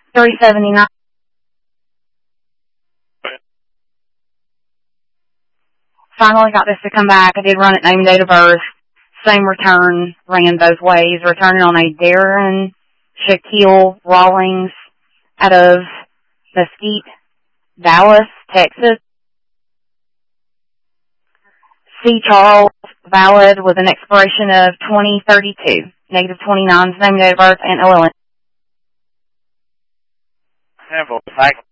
$3.79. Finally got this to come back. I did run it name, date of birth. Same return, ran both ways. Returning on a Darren Shaquille Rawlings out of Mesquite, Dallas, Texas. C. Charles, valid with an expiration of 2032. Negative 29's name, date of birth, and LLN. Sample cycle.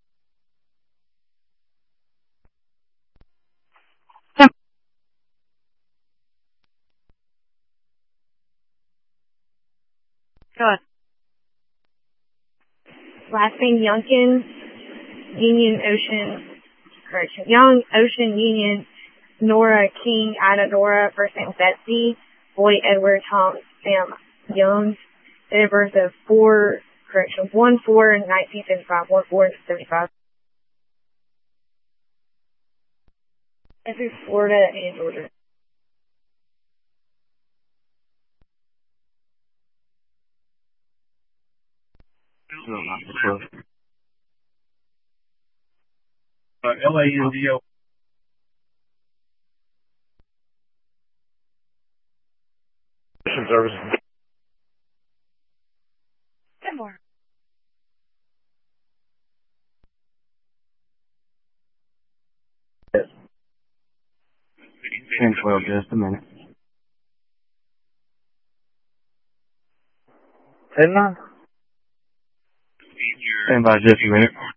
Good. Last name Youngkin, Union Ocean, correction, Young Ocean Union, Nora King, Ida Nora, first name Betsy, boy Edward Tom Sam Young, date of birth of 1/4/1975, 1/4/75. Every Florida and Georgia. LANDO. Service. Good morning. Yes. 10-12, just a minute. 10-9? Stand by just a minute.